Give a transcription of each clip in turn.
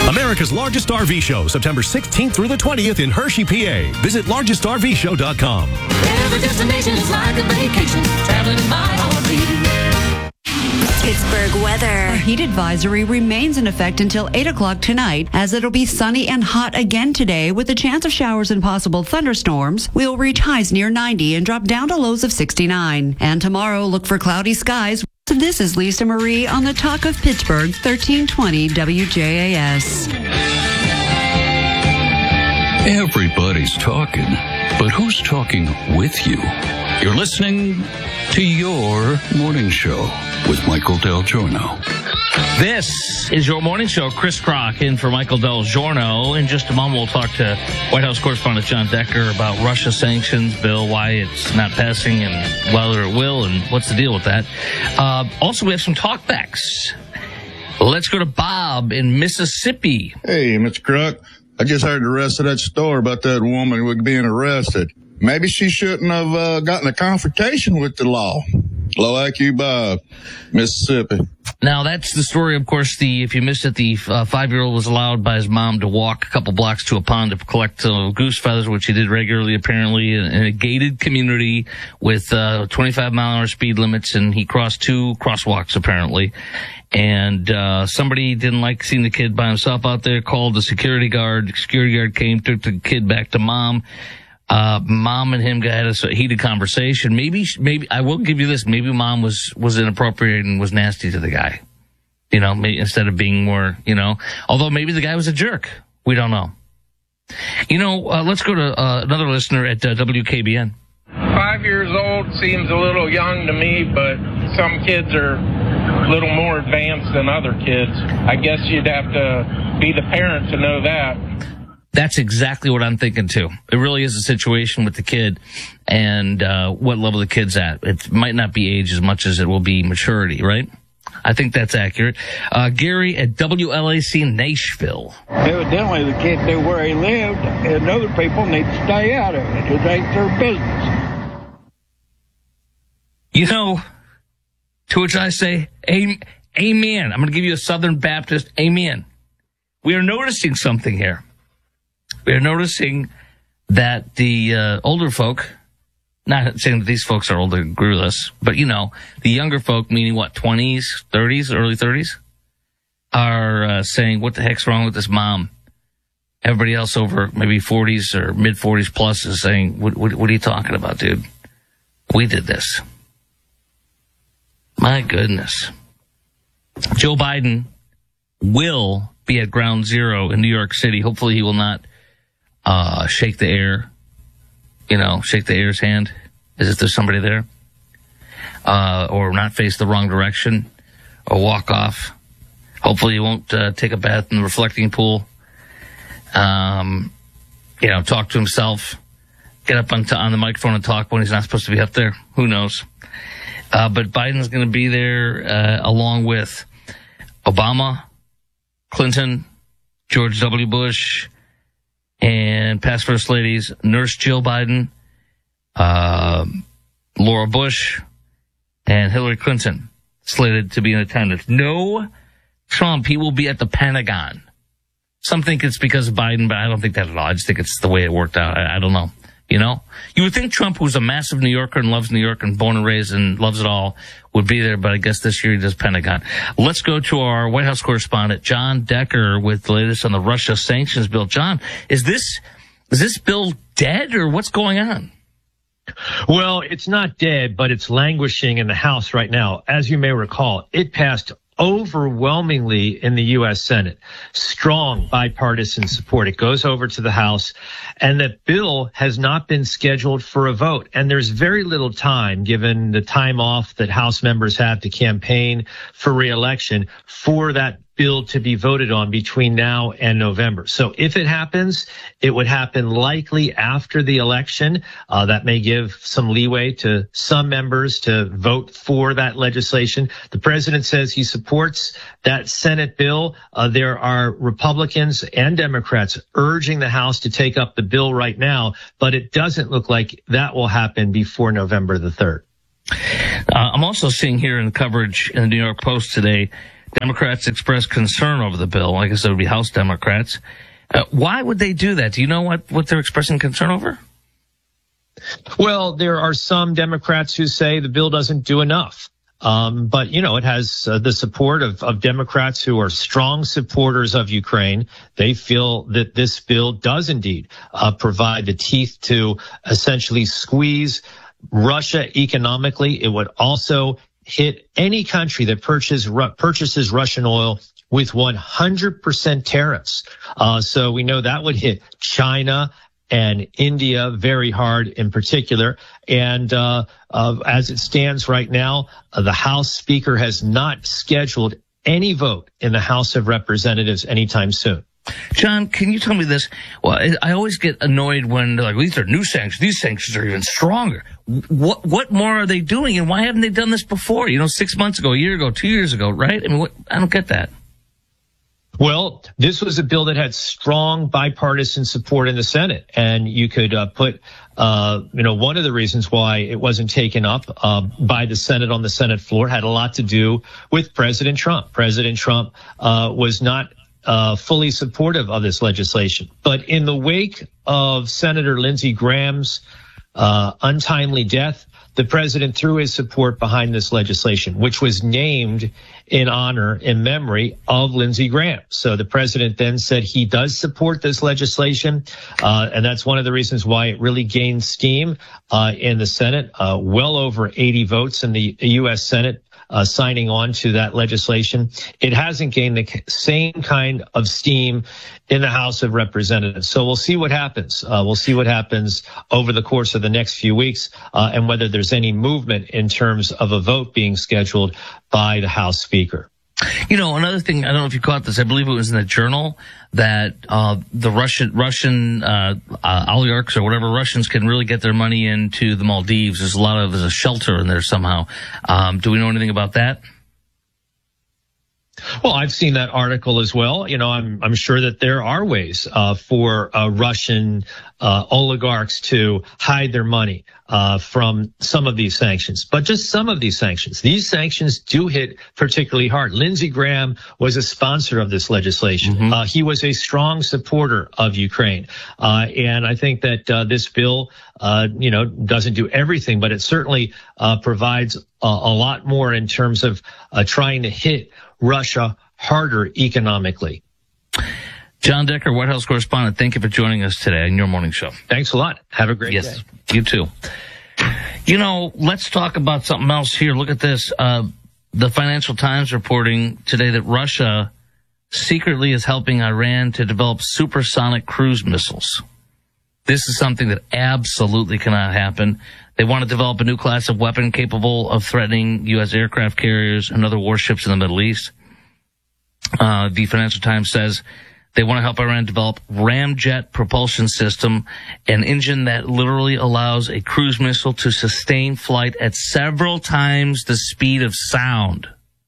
America's largest RV show, September 16th through the 20th in Hershey, PA. Visit largestrvshow.com. Every destination is like a vacation, traveling in my RV. Pittsburgh weather. A heat advisory remains in effect until 8 o'clock tonight, as it'll be sunny and hot again today with a chance of showers and possible thunderstorms. We'll reach highs near 90 and drop down to lows of 69. And tomorrow, look for cloudy skies. This is Lisa Marie on the Talk of Pittsburgh, 1320 WJAS. Everybody's talking, but who's talking with you? You're listening to Your Morning Show with Michael Del Giorno. This is Your Morning Show. Chris Crock in for Michael Del Giorno. In just a moment, we'll talk to White House correspondent John Decker about Russia sanctions bill, why it's not passing and whether it will, and what's the deal with that. Also, we have some talkbacks. Let's go to Bob in Mississippi. Hey, Mr. Crock. I just heard the rest of that story about that woman being arrested. Maybe she shouldn't have gotten a confrontation with the law. Low IQ Bob, Mississippi. Now, that's the story, of course. If you missed it, the 5-year-old was allowed by his mom to walk a couple blocks to a pond to collect goose feathers, which he did regularly, apparently, in a gated community with 25-mile-an-hour speed limits, and he crossed 2 crosswalks, apparently. And somebody didn't like seeing the kid by himself out there, called the security guard. The security guard came, took the kid back to mom. Mom and him had a heated conversation. Maybe I will give you this. Maybe mom was inappropriate and was nasty to the guy. You know, instead of being more, although maybe the guy was a jerk. We don't know. Let's go to another listener at WKBN. 5 years old seems a little young to me, but some kids are a little more advanced than other kids. I guess you'd have to be the parent to know that. That's exactly what I'm thinking, too. It really is a situation with the kid and what level the kid's at. It might not be age as much as it will be maturity, right? I think that's accurate. Gary at WLAC in Nashville. Evidently, the kid knew where he lived, and other people need to stay out of it. It ain't their business. To which I say, amen. I'm going to give you a Southern Baptist amen. We are noticing something here. We are noticing that the older folk, not saying that these folks are older and agree with us, but, the younger folk, meaning what, 20s, 30s, early 30s, are saying, what the heck's wrong with this mom? Everybody else over maybe 40s or mid-40s plus is saying, what are you talking about, dude? We did this. My goodness. Joe Biden will be at ground zero in New York City. Hopefully he will not shake the air, shake the air's hand as if there's somebody there, or not face the wrong direction, or walk off. Hopefully he won't take a bath in the reflecting pool, talk to himself, get up on the microphone and talk when he's not supposed to be up there. Who knows? But Biden's going to be there along with Obama, Clinton, George W. Bush, and past First Ladies, Nurse Jill Biden, Laura Bush, and Hillary Clinton slated to be in attendance. No Trump. He will be at the Pentagon. Some think it's because of Biden, but I don't think that at all. I just think it's the way it worked out. I don't know. You would think Trump, who's a massive New Yorker and loves New York and born and raised and loves it all, would be there, but I guess this year he does Pentagon. Let's go to our White House correspondent, John Decker, with the latest on the Russia sanctions bill. John, is this bill dead, or what's going on? Well, it's not dead, but it's languishing in the House right now. As you may recall, it passed overwhelmingly in the U.S. Senate. Strong bipartisan support. It goes over to the House, and that bill has not been scheduled for a vote. And there's very little time, given the time off that House members have to campaign for re-election, for that bill to be voted on between now and November. So if it happens, it would happen likely after the election. That may give some leeway to some members to vote for that legislation. The president says he supports that Senate bill. There are Republicans and Democrats urging the House to take up the bill right now, but it doesn't look like that will happen before November the 3rd. I'm also seeing here in coverage in the New York Post today Democrats expressed concern over the bill. I guess it would be House Democrats. Why would they do that? Do you know what they're expressing concern over? Well, there are some Democrats who say the bill doesn't do enough. But, it has the support of Democrats who are strong supporters of Ukraine. They feel that this bill does indeed provide the teeth to essentially squeeze Russia economically. It would also hit any country that purchases Russian oil with 100% tariffs. So we know that would hit China and India very hard in particular. And as it stands right now, the House Speaker has not scheduled any vote in the House of Representatives anytime soon. John, can you tell me this? Well, I always get annoyed when they're like, well, these are new sanctions. These sanctions are even stronger. What more are they doing? And why haven't they done this before? 6 months ago, a year ago, 2 years ago, right? I mean, I don't get that. Well, this was a bill that had strong bipartisan support in the Senate, and you could put, one of the reasons why it wasn't taken up by the Senate on the Senate floor had a lot to do with President Trump. President Trump was not fully supportive of this legislation. But in the wake of Senator Lindsey Graham's untimely death, the president threw his support behind this legislation, which was named in memory of Lindsey Graham. So the president then said he does support this legislation, and that's one of the reasons why it really gained steam in the Senate. Well over 80 votes in the U.S. Senate signing on to that legislation. It hasn't gained the same kind of steam in the House of Representatives. So we'll see what happens. We'll see what happens over the course of the next few weeks, and whether there's any movement in terms of a vote being scheduled by the House Speaker. Another thing, I don't know if you caught this, I believe it was in the Journal, that the Russian oligarchs or whatever Russians can really get their money into the Maldives. There's a shelter in there somehow. Do we know anything about that? Well, I've seen that article as well. I'm sure that there are ways for Russian oligarchs to hide their money from some of these sanctions, but just some of these sanctions. These sanctions do hit particularly hard. Lindsey Graham was a sponsor of this legislation. Mm-hmm. He was a strong supporter of Ukraine. And I think that this bill, doesn't do everything, but it certainly provides a lot more in terms of trying to hit Russia harder economically. John Decker, White House correspondent, thank you for joining us today on your morning show. Thanks a lot. Have a great day. Yes, you too. Let's talk about something else here. Look at this. The Financial Times reporting today that Russia secretly is helping Iran to develop supersonic cruise missiles. This is something that absolutely cannot happen. They want to develop a new class of weapon capable of threatening U.S. aircraft carriers and other warships in the Middle East. The Financial Times says they want to help Iran develop ramjet propulsion system, an engine that literally allows a cruise missile to sustain flight at several times the speed of sound.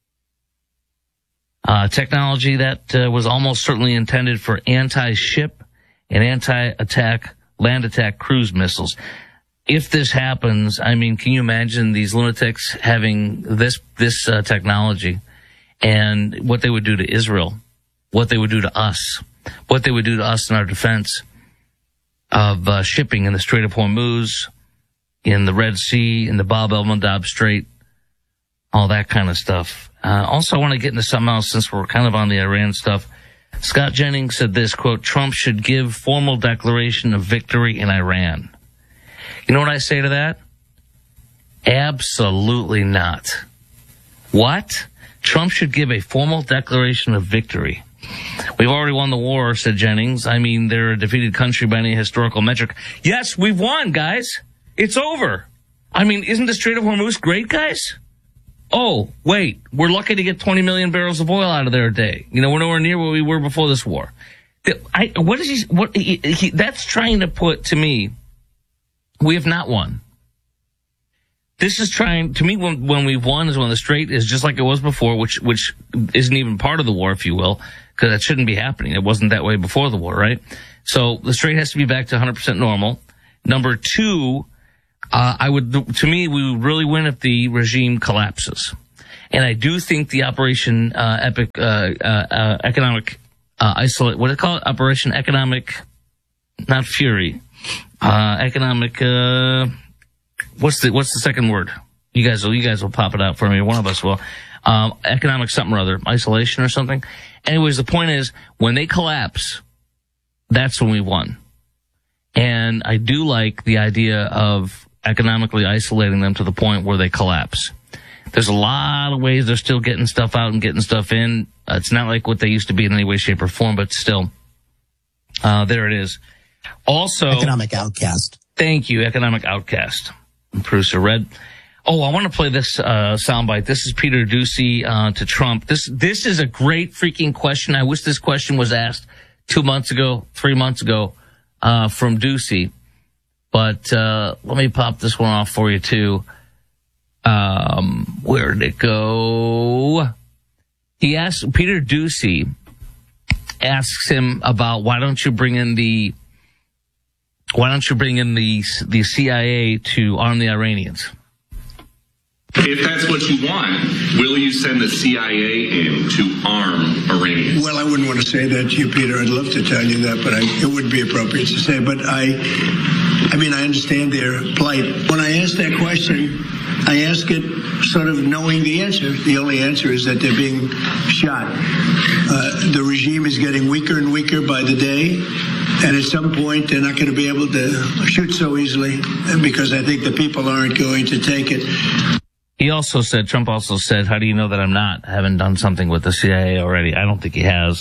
Technology that was almost certainly intended for anti-ship and anti-attack, land attack cruise missiles. If this happens, can you imagine these lunatics having this technology and what they would do to Israel, what they would do to us, what they would do to us in our defense of shipping in the Strait of Hormuz, in the Red Sea, in the Bab el-Mandab Strait, all that kind of stuff. Also, I want to get into something else since we're kind of on the Iran stuff. Scott Jennings said this, quote, Trump should give formal declaration of victory in Iran. You know what I say to that? Absolutely not. What? Trump should give a formal declaration of victory. We've already won the war, said Jennings. They're a defeated country by any historical metric. Yes, we've won, guys. It's over. Isn't the Strait of Hormuz great, guys? Oh, wait, we're lucky to get 20 million barrels of oil out of there a day. We're nowhere near where we were before this war. That's trying to put to me, we have not won. This is trying, to me, when we've won is when the Strait is just like it was before, which isn't even part of the war, if you will, because that shouldn't be happening. It wasn't that way before the war, right? So the Strait has to be back to 100% normal. Number two, we would really win if the regime collapses. And I do think the Operation Economic Isolate, what do they call it? Operation Economic, not Fury. Economic, what's the second word? You guys will pop it out for me. One of us will. Economic something or other, isolation or something. Anyways, the point is, when they collapse, that's when we won. And I do like the idea of economically isolating them to the point where they collapse. There's a lot of ways they're still getting stuff out and getting stuff in. It's not like what they used to be in any way, shape, or form, but still, there it is. Also, economic outcast. Thank you, economic outcast. Producer Red. Oh, I want to play this soundbite. This is Peter Doocy to Trump. This is a great freaking question. I wish this question was asked 2 months ago, 3 months ago, from Doocy. But let me pop this one off for you too. Where did it go? He asked, Peter Doocy asks him about why don't you bring in the CIA to arm the Iranians? If that's what you want, will you send the CIA in to arm Iranians? Well, I wouldn't want to say that to you, Peter. I'd love to tell you that, but it wouldn't be appropriate to say. But I understand their plight. When I ask that question, I ask it sort of knowing the answer. The only answer is that they're being shot. The regime is getting weaker and weaker by the day. And at some point, they're not going to be able to shoot so easily because I think the people aren't going to take it. Trump also said, how do you know that I haven't done something with the CIA already? I don't think he has.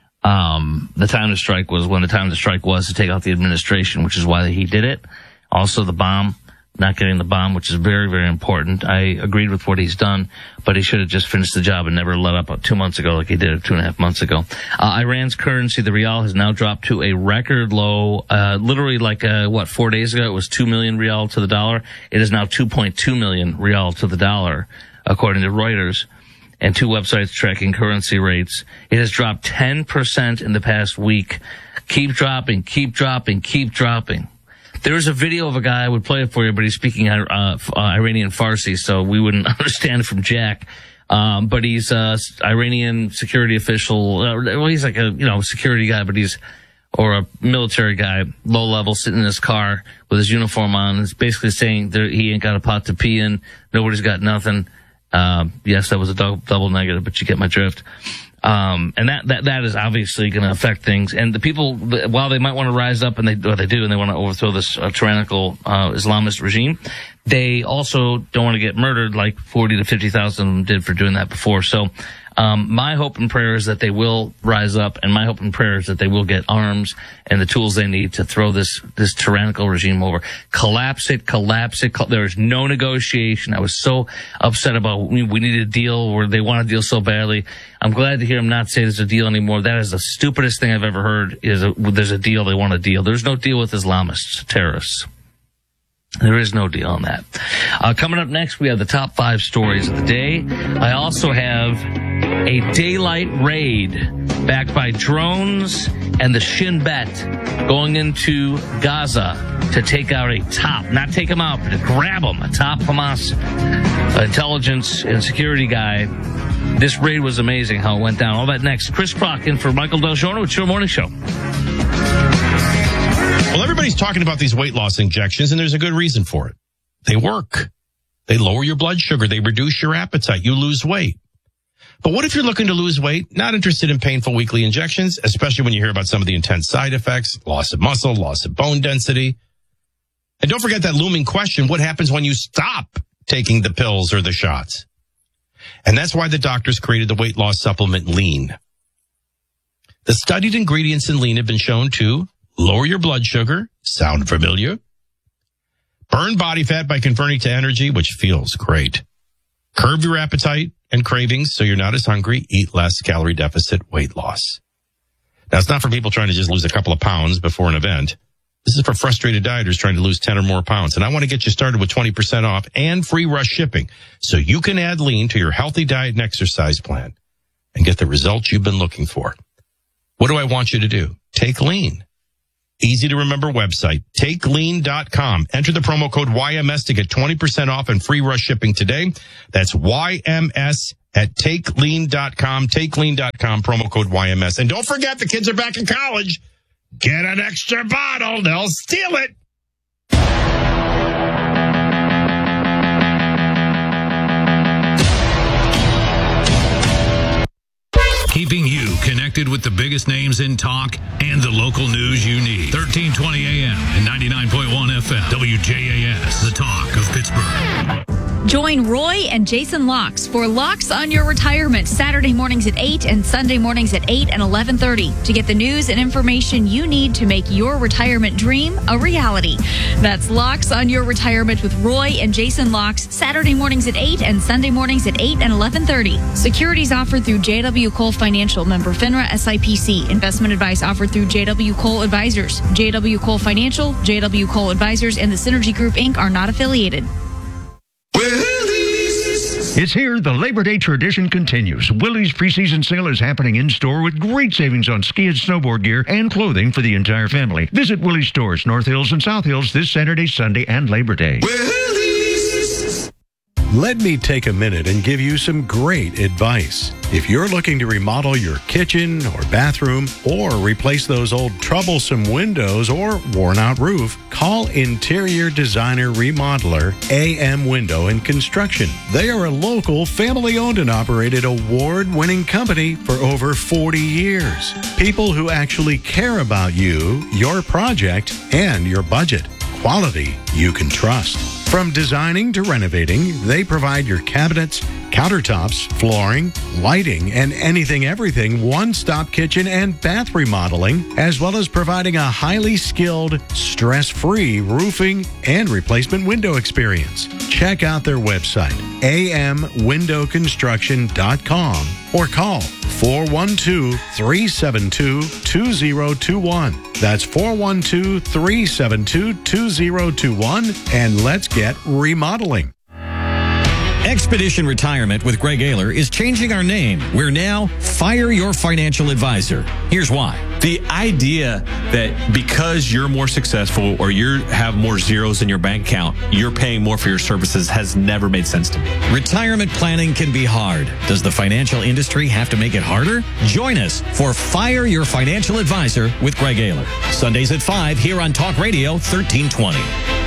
The time to strike was when the time to strike was to take out the administration, which is why he did it. Also the bomb, not getting the bomb, which is very, very important. I agreed with what he's done, but he should have just finished the job and never let up 2 months ago like he did 2.5 months ago. Iran's currency, the rial, has now dropped to a record low. Literally 4 days ago, it was 2 million rial to the dollar. It is now 2.2 million rial to the dollar, according to Reuters, and two websites tracking currency rates. It has dropped 10% in the past week. Keep dropping, keep dropping, keep dropping. There's a video of a guy, I would play it for you, but he's speaking Iranian Farsi, so we wouldn't understand from Jack. But he's a Iranian security official. Well, he's like a, security guy, but or a military guy, low level, sitting in his car with his uniform on. It's basically saying he ain't got a pot to pee in. Nobody's got nothing. Yes, that was a double negative, but you get my drift. And that is obviously going to affect things. And the people, while they might want to rise up, and they do, and they want to overthrow this tyrannical Islamist regime, they also don't want to get murdered like 40 to 50,000 of them did for doing that before. So my hope and prayer is that they will rise up, and my hope and prayer is that they will get arms and the tools they need to throw this tyrannical regime over. Collapse it. There is no negotiation. I was so upset about we need a deal, or they want a deal so badly. I'm glad to hear him not say there's a deal anymore. That is the stupidest thing I've ever heard, there's a deal, they want a deal. There's no deal with Islamists, terrorists. There is no deal on that. Coming up next, we have the top 5 stories of the day. I also have a daylight raid backed by drones and the Shin Bet going into Gaza to take out not take him out, but to grab him, a top Hamas intelligence and security guy. This raid was amazing how it went down. All that next. Chris Crock in for Michael Del Giorno. It's your morning show. Well, everybody's talking about these weight loss injections, and there's a good reason for it. They work. They lower your blood sugar. They reduce your appetite. You lose weight. But what if you're looking to lose weight, not interested in painful weekly injections, especially when you hear about some of the intense side effects, loss of muscle, loss of bone density? And don't forget that looming question, what happens when you stop taking the pills or the shots? And that's why the doctors created the weight loss supplement Lean. The studied ingredients in Lean have been shown to lower your blood sugar, sound familiar? Burn body fat by converting to energy, which feels great. Curb your appetite and cravings so you're not as hungry. Eat less, calorie deficit, weight loss. Now, it's not for people trying to just lose a couple of pounds before an event. This is for frustrated dieters trying to lose 10 or more pounds. And I want to get you started with 20% off and free rush shipping so you can add Lean to your healthy diet and exercise plan and get the results you've been looking for. What do I want you to do? Take Lean. Easy to remember website, TakeLean.com. Enter the promo code YMS to get 20% off and free rush shipping today. That's YMS at TakeLean.com. TakeLean.com, promo code YMS. And don't forget, the kids are back in college. Get an extra bottle. They'll steal it. Keeping you connected with the biggest names in talk and the local news you need. 1320 AM and 99.1 FM. WJAS, the talk of Pittsburgh. Join Roy and Jason Locks for Locks on Your Retirement, Saturday mornings at 8 and Sunday mornings at 8 and 11:30 to get the news and information you need to make your retirement dream a reality. That's Locks on Your Retirement with Roy and Jason Locks, Saturday mornings at 8 and Sunday mornings at 8 and 11:30. Securities offered through JW Cole Financial, member FINRA SIPC. Investment advice offered through JW Cole Advisors. JW Cole Financial, JW Cole Advisors, and the Synergy Group, Inc. are not affiliated. It's here. The Labor Day tradition continues. Willie's preseason sale is happening in-store with great savings on ski and snowboard gear and clothing for the entire family. Visit Willie's stores, North Hills and South Hills this Saturday, Sunday, and Labor Day. Let me take a minute and give you some great advice. If you're looking to remodel your kitchen or bathroom or replace those old troublesome windows or worn-out roof, call Interior Designer Remodeler AM Window and Construction. They are a local, family-owned and operated award-winning company for over 40 years. People who actually care about you, your project, and your budget. Quality you can trust. From designing to renovating, they provide your cabinets, countertops, flooring, lighting, and everything one-stop kitchen and bath remodeling, as well as providing a highly skilled, stress-free roofing and replacement window experience. Check out their website, amwindowconstruction.com, or call 412-372-2021. That's 412-372-2021, and let's get remodeling. Expedition Retirement with Greg Ayler is changing our name. We're now Fire Your Financial Advisor. Here's why. The idea that because you're more successful or you have more zeros in your bank account, you're paying more for your services has never made sense to me. Retirement planning can be hard. Does the financial industry have to make it harder? Join us for Fire Your Financial Advisor with Greg Ayler. Sundays at 5 here on Talk Radio 1320.